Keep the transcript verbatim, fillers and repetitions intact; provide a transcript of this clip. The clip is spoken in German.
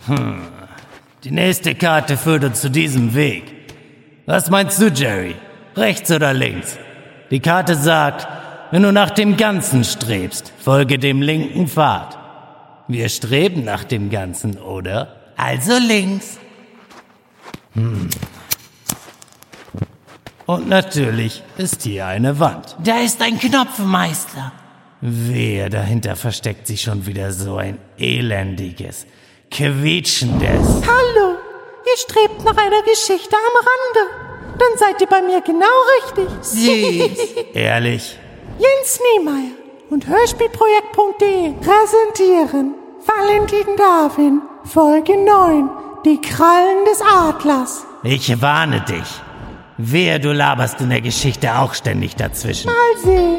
Die nächste Karte führt uns zu diesem Weg. Was meinst du, Jerry? Rechts oder links? Die Karte sagt, wenn du nach dem Ganzen strebst, folge dem linken Pfad. Wir streben nach dem Ganzen, oder? Also links. Hm. Und natürlich ist hier eine Wand. Da ist ein Knopfmeister. Wehe, dahinter versteckt sich schon wieder so ein elendiges, quietschendes... Hallo, ihr strebt nach einer Geschichte am Rande. Dann seid ihr bei mir genau richtig. Süß. Ehrlich? Jens Niemeyer und Hörspielprojekt punkt de präsentieren Valentin Darwin, Folge neun, die Krallen des Adlers. Ich warne dich. Wehe, du laberst in der Geschichte auch ständig dazwischen. Mal sehen.